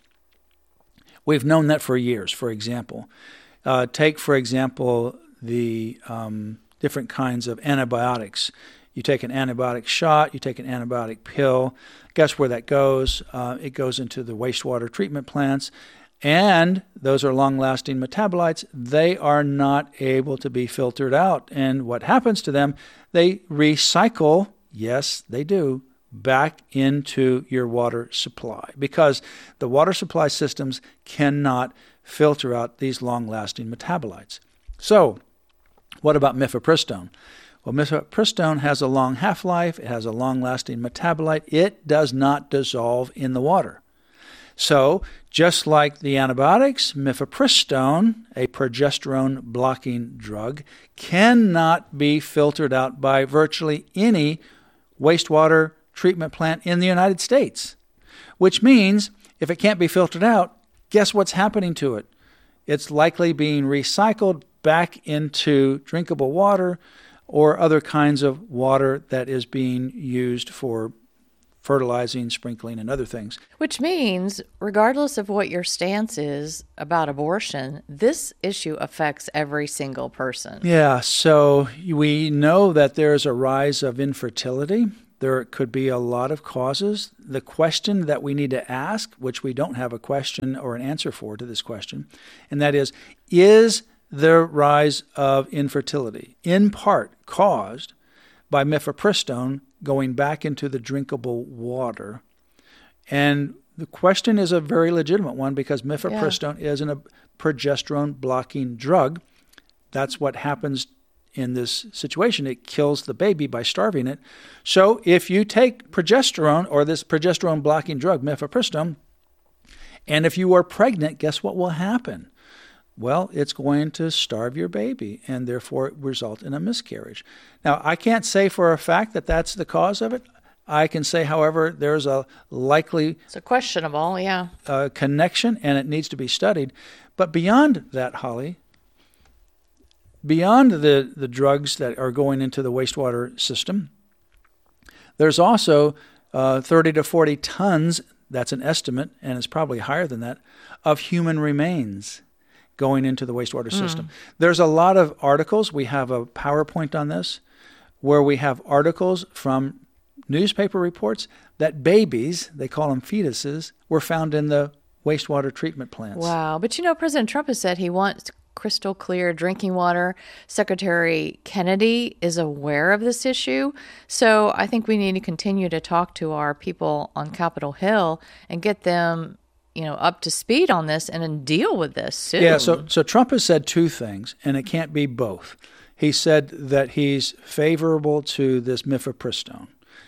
We've known that for years, for example. Uh, take, for example, the um, different kinds of antibiotics. You take an antibiotic shot, you take an antibiotic pill. Guess where that goes? Uh, it goes into the wastewater treatment plants. And those are long-lasting metabolites. They are not able to be filtered out. And what happens to them? They recycle, yes, they do, back into your water supply because the water supply systems cannot filter out these long-lasting metabolites. So, what about mifepristone? Well, mifepristone has a long half-life. It has a long-lasting metabolite. It does not dissolve in the water. So, just like the antibiotics, mifepristone, a progesterone-blocking drug, cannot be filtered out by virtually any wastewater treatment plant in the United States. which means if it can't be filtered out, guess what's happening to it? It's likely being recycled back into drinkable water or other kinds of water that is being used for fertilizing, sprinkling, and other things. Which means, regardless of what your stance is about abortion, this issue affects every single person. Yeah, so we know that there's a rise of infertility. There could be a lot of causes. The question that we need to ask, which we don't have a question or an answer for to this question, and that is, is the rise of infertility in part caused by mifepristone going back into the drinkable water? And the question is a very legitimate one because mifepristone yeah. is a progesterone blocking drug. That's what happens in this situation. It kills the baby by starving it. So if you take progesterone or this progesterone blocking drug, mifepristone, and if you are pregnant, guess what will happen? Well, it's going to starve your baby and therefore result in a miscarriage. Now, I can't say for a fact that that's the cause of it. I can say, however, there's a likely it's a questionable, yeah, uh, connection, and it needs to be studied. But beyond that, Holly, beyond the, the drugs that are going into the wastewater system, there's also uh, thirty to forty tons, that's an estimate, and it's probably higher than that, of human remains going into the wastewater mm. system. There's a lot of articles. We have a PowerPoint on this where we have articles from newspaper reports that babies, they call them fetuses, were found in the wastewater treatment plants. Wow. But you know, President Trump has said he wants crystal clear drinking water. Secretary Kennedy is aware of this issue. So I think we need to continue to talk to our people on Capitol Hill and get them, you know, up to speed on this and then deal with this soon. Yeah, so so Trump has said two things, and it can't be both. He said that he's favorable to this mifepristone,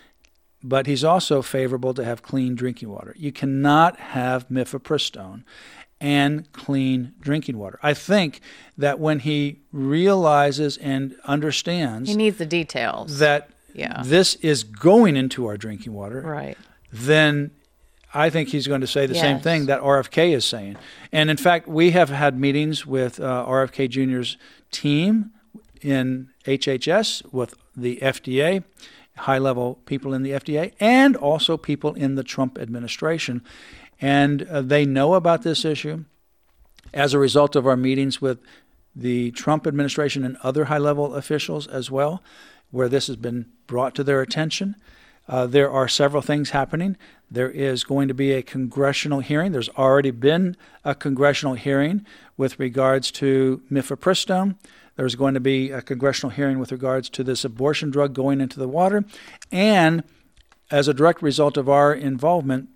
but he's also favorable to have clean drinking water. You cannot have mifepristone and clean drinking water. I think that when he realizes and understands he needs the details that yeah. this is going into our drinking water, right, then I think he's going to say the yes. same thing that R F K is saying. And in fact, we have had meetings with uh, R F K Junior's team in H H S, with the F D A, high-level people in the F D A, and also people in the Trump administration. And uh, they know about this issue as a result of our meetings with the Trump administration and other high-level officials as well, where this has been brought to their attention. Uh, there are several things happening. There is going to be a congressional hearing. There's already been a congressional hearing with regards to mifepristone. There's going to be a congressional hearing with regards to this abortion drug going into the water. And as a direct result of our involvement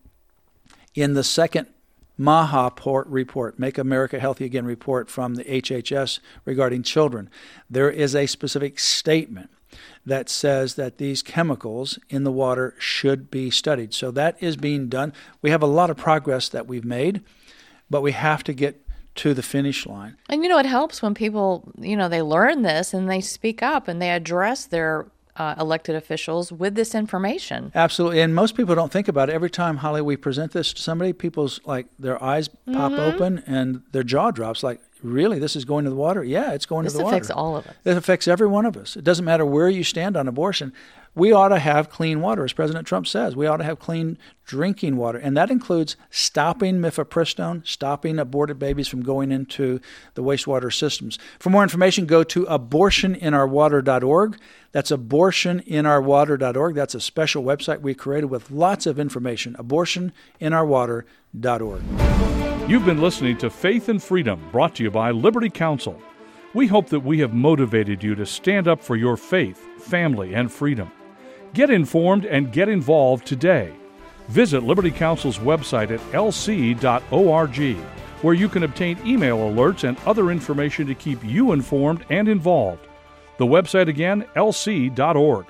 in the second MAHA report, Make America Healthy Again report from the H H S regarding children, there is a specific statement that says that these chemicals in the water should be studied. So that is being done. We have a lot of progress that we've made, but we have to get to the finish line. And, you know, it helps when people, you know, they learn this and they speak up and they address their uh, elected officials with this information. Absolutely. And most people don't think about it. Every time, Holly, we present this to somebody, people's, like, their eyes pop mm-hmm. open and their jaw drops like, really, this is going to the water? Yeah, it's going this to the water. This affects all of us. It affects every one of us. It doesn't matter where you stand on abortion. We ought to have clean water, as President Trump says. We ought to have clean drinking water, and that includes stopping mifepristone, stopping aborted babies from going into the wastewater systems. For more information, go to abortion in our water dot org. That's abortion in our water dot org. That's a special website we created with lots of information, abortion in our water dot org. You've been listening to Faith and Freedom, brought to you by Liberty Counsel. We hope that we have motivated you to stand up for your faith, family, and freedom. Get informed and get involved today. Visit Liberty Counsel's website at L C dot org, where you can obtain email alerts and other information to keep you informed and involved. The website again, L C dot org.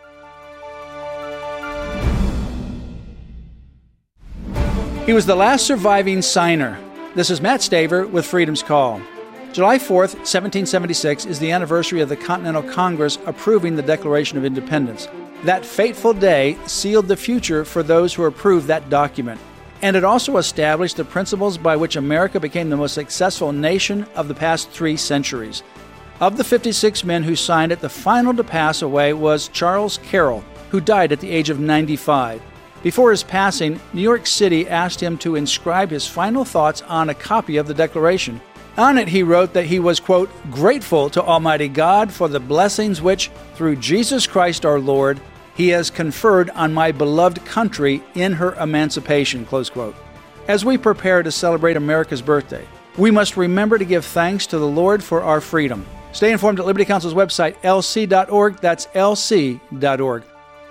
He was the last surviving signer. This is Matt Staver with Freedom's Call. July fourth, seventeen seventy-six is the anniversary of the Continental Congress approving the Declaration of Independence. That fateful day sealed the future for those who approved that document. and it also established the principles by which America became the most successful nation of the past three centuries. Of the fifty-six men who signed it, the final to pass away was Charles Carroll, who died at the age of ninety-five. Before his passing, New York City asked him to inscribe his final thoughts on a copy of the Declaration. On it, he wrote that he was, quote, grateful to Almighty God for the blessings which, through Jesus Christ our Lord, He has conferred on my beloved country in her emancipation, close quote. As we prepare to celebrate America's birthday, we must remember to give thanks to the Lord for our freedom. Stay informed at Liberty Counsel's website, L C dot org. That's L C dot org.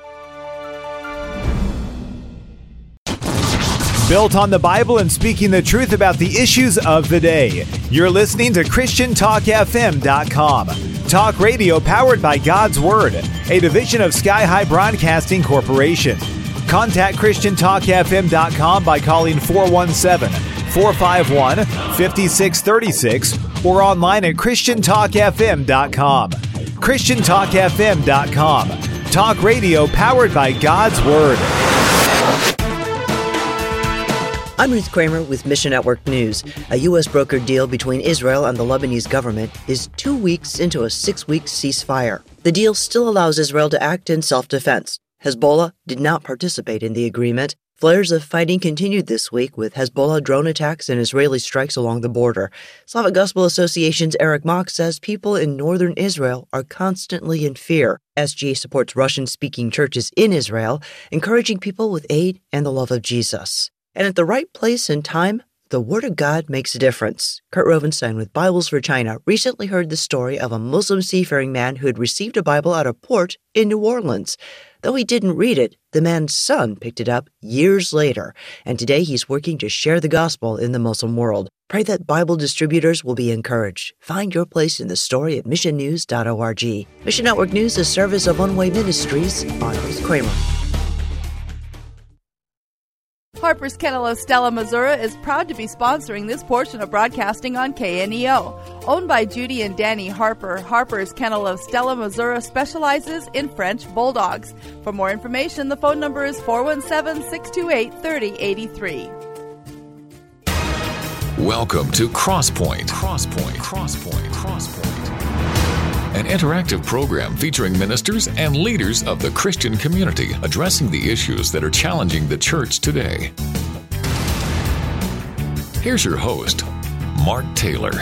Built on the Bible and speaking the truth about the issues of the day. You're listening to Christian Talk F M dot com. Talk radio powered by God's Word, a division of Sky High Broadcasting Corporation. Contact Christian Talk F M dot com by calling four one seven, four five one, five six three six or online at Christian Talk F M dot com. Christian Talk F M dot com. Talk radio powered by God's Word. I'm Ruth Kramer with Mission Network News. A U S brokered deal between Israel and the Lebanese government is two weeks into a six-week ceasefire. The deal still allows Israel to act in self-defense. Hezbollah did not participate in the agreement. Flares of fighting continued this week with Hezbollah drone attacks and Israeli strikes along the border. Slavic Gospel Association's Eric Mock says people in northern Israel are constantly in fear. S G A supports Russian-speaking churches in Israel, encouraging people with aid and the love of Jesus. And at the right place and time, the Word of God makes a difference. Kurt Rovenstein with Bibles for China recently heard the story of a Muslim seafaring man who had received a Bible at a port in New Orleans. Though he didn't read it, the man's son picked it up years later, and today he's working to share the gospel in the Muslim world. Pray that Bible distributors will be encouraged. Find your place in the story at mission news dot org. Mission Network News is a service of One Way Ministries. I'm Ruth Kramer. Harper's Kennel of Stella, Missouri is proud to be sponsoring this portion of broadcasting on K N E O. Owned by Judy and Danny Harper, Harper's Kennel of Stella, Missouri specializes in French Bulldogs. For more information, the phone number is four one seven, six two eight, three zero eight three. Welcome to Crosspoint. Crosspoint. Crosspoint. Crosspoint. An interactive program featuring ministers and leaders of the Christian community addressing the issues that are challenging the church today. Here's your host, Mark Taylor.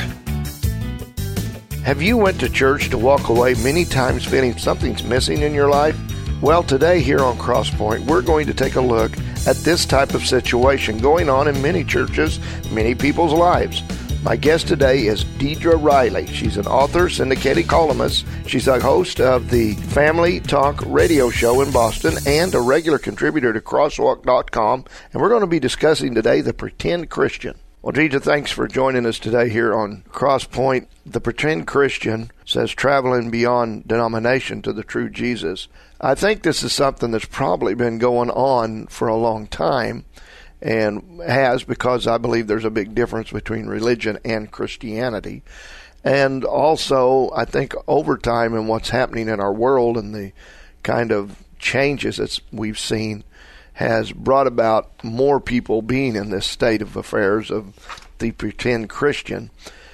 Have you went to church to walk away many times feeling something's missing in your life? Well, today here on Crosspoint, we're going to take a look at this type of situation going on in many churches, many people's lives. My guest today is Deidre Riley. She's an author, syndicated columnist. She's a host of the Family Talk radio show in Boston and a regular contributor to crosswalk dot com. And we're going to be discussing today the pretend Christian. Well, Deidre, thanks for joining us today here on Crosspoint. The pretend Christian says traveling beyond denomination to the true Jesus. I think this is something that's probably been going on for a long time. And has, because I believe there's a big difference between religion and Christianity. And also, I think over time and what's happening in our world and the kind of changes that we've seen has brought about more people being in this state of affairs of the pretend Christian.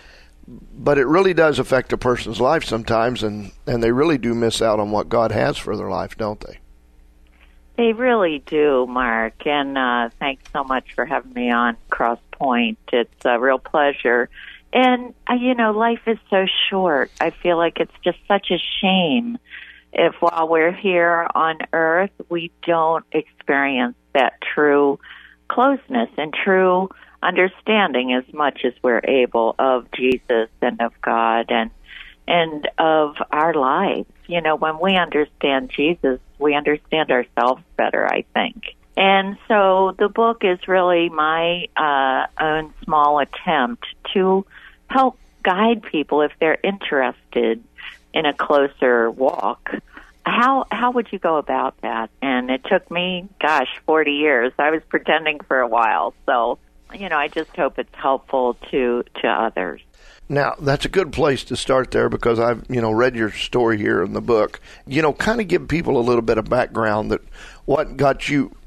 But it really does affect a person's life sometimes, and, and they really do miss out on what God has for their life, don't they? They really do, Mark, and uh, thanks so much for having me on Crosspoint. It's a real pleasure. And, uh, you know, life is so short. I feel like it's just such a shame if while we're here on earth, we don't experience that true closeness and true understanding as much as we're able of Jesus and of God and and of our lives. You know, when we understand Jesus, we understand ourselves better, I think. And so the book is really my uh, own small attempt to help guide people if they're interested in a closer walk. How how would you go about that? And it took me, gosh, forty years. I was pretending for a while. So, you know, I just hope it's helpful to, to others. Now, that's a good place to start there because I've, you know, read your story here in the book. You know, kind of give people a little bit of background that what got you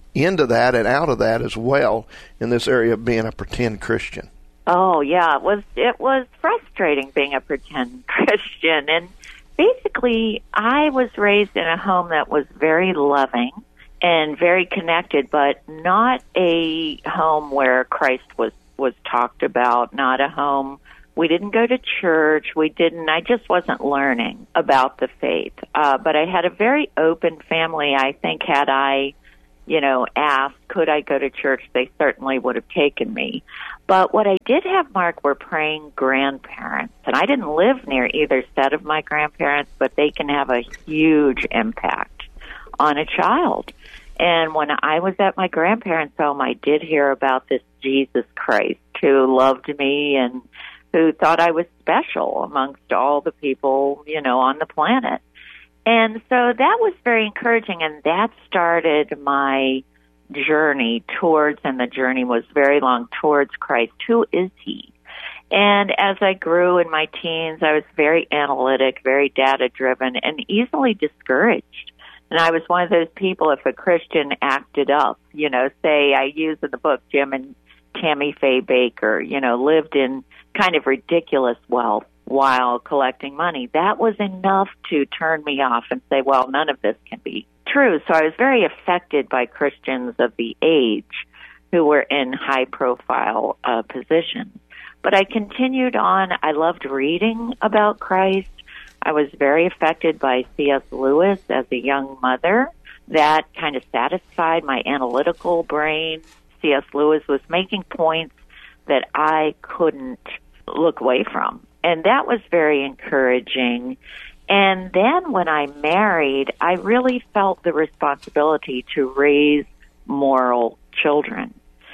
into that and out of that as well in this area of being a pretend Christian? Oh, yeah. It was, it was frustrating being a pretend Christian. And basically, I was raised in a home that was very loving and very connected, but not a home where Christ was, was talked about, not a home. We didn't go to church. We didn't, I just wasn't learning about the faith. Uh, but I had a very open family. I think had I, you know, asked, could I go to church, they certainly would have taken me. But what I did have, Mark, were praying grandparents. And I didn't live near either set of my grandparents, but they can have a huge impact on a child. And when I was at my grandparents' home, I did hear about this Jesus Christ who loved me and who thought I was special amongst all the people, you know, on the planet. And so that was very encouraging, and that started my journey towards, and the journey was very long, towards Christ. Who is he? And as I grew in my teens, I was very analytic, very data-driven, and easily discouraged. And I was one of those people, if a Christian acted up, you know, say I use in the book Jim and Tammy Faye Baker, you know, lived in kind of ridiculous wealth while collecting money, that was enough to turn me off and say, well, none of this can be true. So I was very affected by Christians of the age who were in high-profile uh, positions. But I continued on. I loved reading about Christ. I was very affected by C S Lewis as a young mother. That kind of satisfied my analytical brain. C S Lewis was making points that I couldn't look away from. And that was very encouraging. And then when I married, I really felt the responsibility to raise moral children.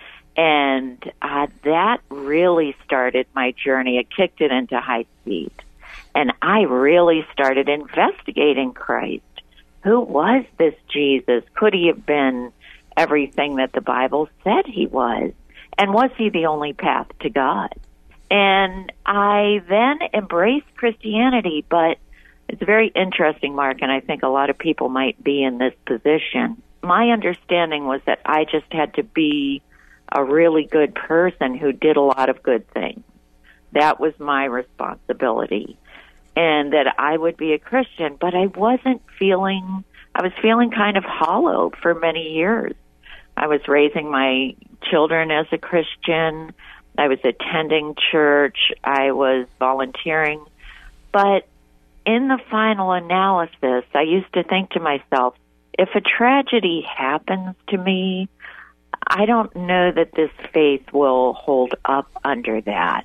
And uh, that really started my journey. It kicked it into high speed. And I really started investigating Christ. Who was this Jesus? Could he have been everything that the Bible said he was? And was he the only path to God? And I then embraced Christianity, but it's very interesting, Mark, and I think a lot of people might be in this position. My understanding was that I just had to be a really good person who did a lot of good things. That was my responsibility, and that I would be a Christian, but I wasn't feeling, I was feeling kind of hollow for many years. I was raising my children as a Christian. I was attending church. I was volunteering. But in the final analysis, I used to think to myself, if a tragedy happens to me, I don't know that this faith will hold up under that.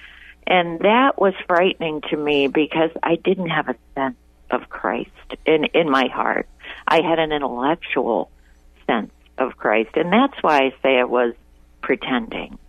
And that was frightening to me because I didn't have a sense of Christ in, in my heart. I had an intellectual sense of Christ. And that's why I say I was pretending.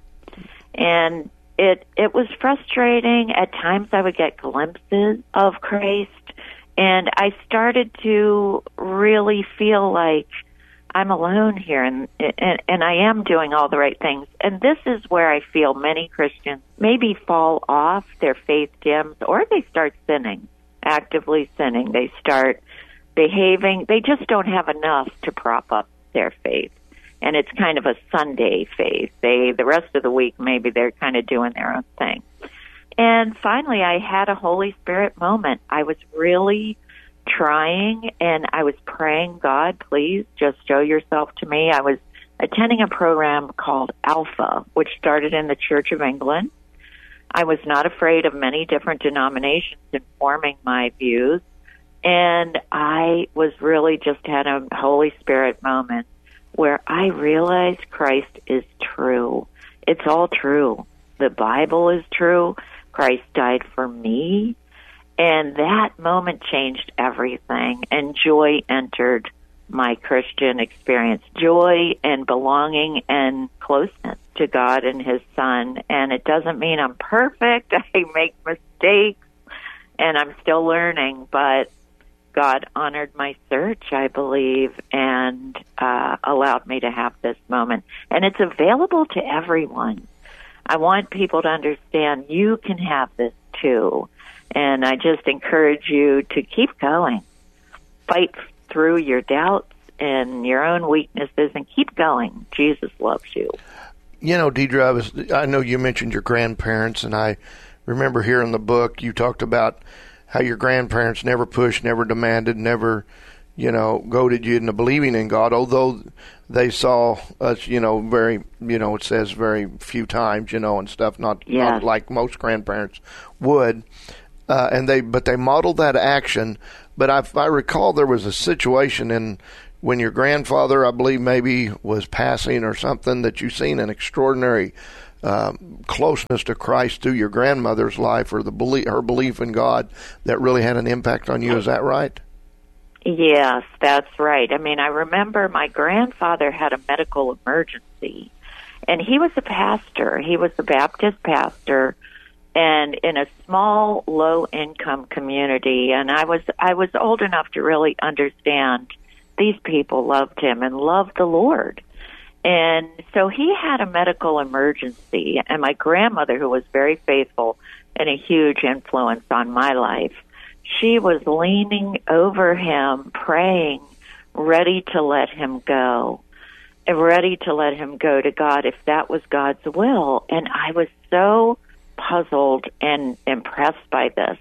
And it it was frustrating. At times I would get glimpses of Christ, and I started to really feel like I'm alone here, and, and and I am doing all the right things. And this is where I feel many Christians maybe fall off, their faith dims, or they start sinning, actively sinning. They start behaving. They just don't have enough to prop up their faith. And it's kind of a Sunday faith. They, the rest of the week, maybe they're kind of doing their own thing. And finally, I had a Holy Spirit moment. I was really trying, and I was praying, God, please just show yourself to me. I was attending a program called Alpha, which started in the Church of England. I was not afraid of many different denominations informing my views. And I was really just had a Holy Spirit moment where I realized Christ is true. It's all true. The Bible is true. Christ died for me. And that moment changed everything. And joy entered my Christian experience. Joy and belonging and closeness to God and His Son. And it doesn't mean I'm perfect. I make mistakes. And I'm still learning. But God honored my search, I believe, and uh, allowed me to have this moment. And it's available to everyone. I want people to understand you can have this too. And I just encourage you to keep going. Fight through your doubts in your own weaknesses and keep going. Jesus loves you. You know, Deidre, I, was, I know you mentioned your grandparents, and I remember here in the book you talked about how your grandparents never pushed, never demanded, never, you know, goaded you into believing in God, although they saw us, you know, very, you know, it says very few times, you know, and stuff, not, yes. not like most grandparents would. Uh, and they, but they modeled that action. But I, I recall there was a situation in when your grandfather, I believe, maybe was passing or something, that you seen an extraordinary uh, closeness to Christ through your grandmother's life, or the belief, her belief in God, that really had an impact on you. Is that right? Yes, that's right. I mean, I remember my grandfather had a medical emergency, and he was a pastor. He was a Baptist pastor, and in a small, low-income community. And I was I was old enough to really understand these people loved him and loved the Lord. And so he had a medical emergency, and my grandmother, who was very faithful and a huge influence on my life, she was leaning over him, praying, ready to let him go, ready to let him go to God if that was God's will. And I was so puzzled and impressed by this.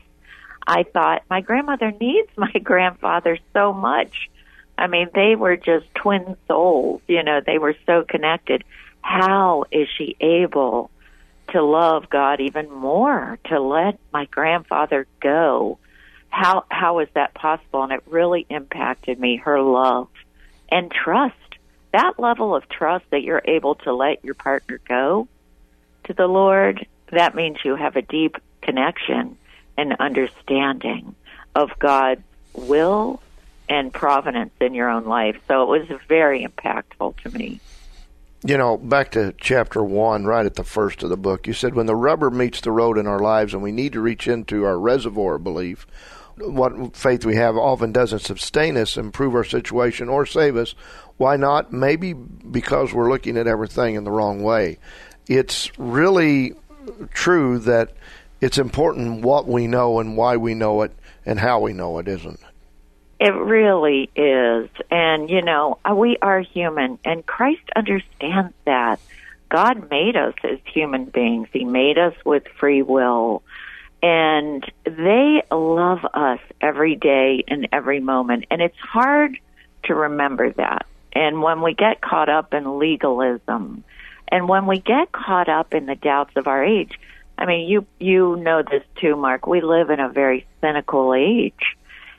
I thought, my grandmother needs my grandfather so much. I mean, they were just twin souls, you know, they were so connected. How is she able to love God even more, to let my grandfather go? How how is that possible? And it really impacted me, her love and trust. That level of trust that you're able to let your partner go to the Lord, that means you have a deep connection and understanding of God's will and providence in your own life. So it was very impactful to me. You know, back to chapter one, right at the first of the book, you said, when the rubber meets the road in our lives and we need to reach into our reservoir of belief, what faith we have often doesn't sustain us, improve our situation, or save us. Why not? Maybe because we're looking at everything in the wrong way. It's really true that it's important what we know and why we know it and how we know it, isn't it? It really is. And, you know, we are human, and Christ understands that. God made us as human beings. He made us with free will. And they love us every day and every moment. And it's hard to remember that. And when we get caught up in legalism, and when we get caught up in the doubts of our age, I mean, you you know this too, Mark, we live in a very cynical age.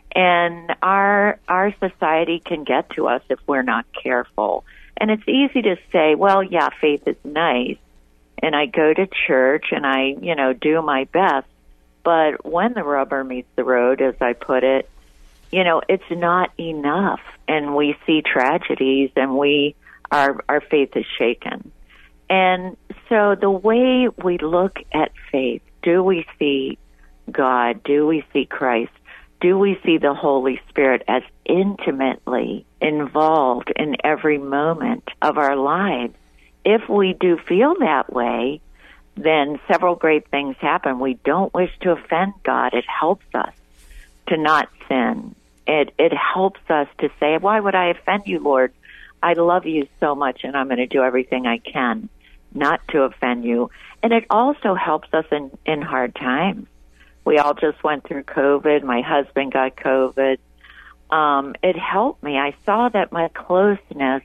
And our our society can get to us if we're not careful. And it's easy to say, well, yeah, faith is nice, and I go to church and I, you know, do my best. But when the rubber meets the road, as I put it, you know, it's not enough. And we see tragedies, and we our our faith is shaken. And so the way we look at faith, do we see God? Do we see Christ? Do we see the Holy Spirit as intimately involved in every moment of our lives? If we do feel that way, then several great things happen. We don't wish to offend God. It helps us to not sin. It it helps us to say, why would I offend you, Lord? I love you so much, and I'm going to do everything I can not to offend you. And it also helps us in, in hard times. We all just went through COVID. My husband got COVID. Um, it helped me. I saw that my closeness,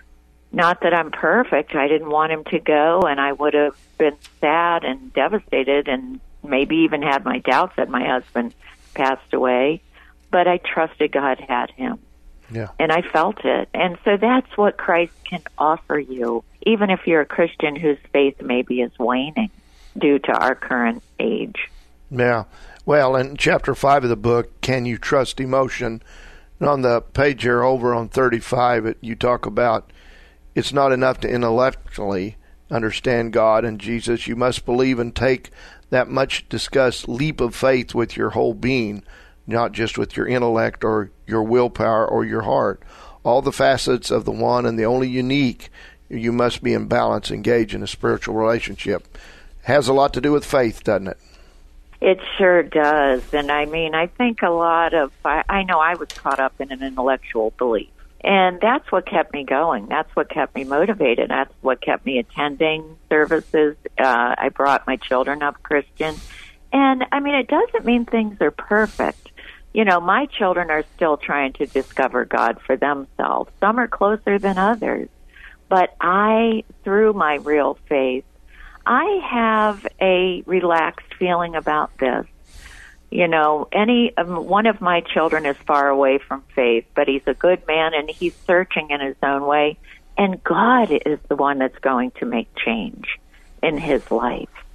not that I'm perfect, I didn't want him to go, and I would have been sad and devastated and maybe even had my doubts that my husband passed away, but I trusted God had him. Yeah. And I felt it. And so that's what Christ can offer you, even if you're a Christian whose faith maybe is waning due to our current age. Yeah. Well, in chapter five of the book, Can You Trust Emotion? And on the page here over on thirty-five, it, you talk about it's not enough to intellectually understand God and Jesus. You must believe and take that much discussed leap of faith with your whole being, not just with your intellect or your willpower or your heart. All the facets of the one and the only unique, you must be in balance, engage in a spiritual relationship. Has a lot to do with faith, doesn't it? It sure does. And I mean, I think a lot of, I, I know I was caught up in an intellectual belief. And that's what kept me going. That's what kept me motivated. That's what kept me attending services. Uh, I brought my children up Christian. And, I mean, it doesn't mean things are perfect. You know, my children are still trying to discover God for themselves. Some are closer than others. But I, through my real faith, I have a relaxed feeling about this. You know, any um, one of my children is far away from faith, but he's a good man and he's searching in his own way. And God is the one that's going to make change in his life.